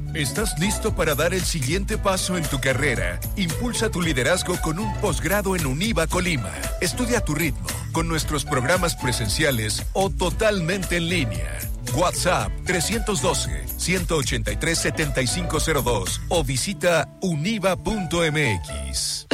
¿Estás listo para dar el siguiente paso en tu carrera? Impulsa tu liderazgo con un posgrado en Univa Colima. Estudia a tu ritmo, con nuestros programas presenciales o totalmente en línea. WhatsApp 312-183-7502 o visita univa.mx.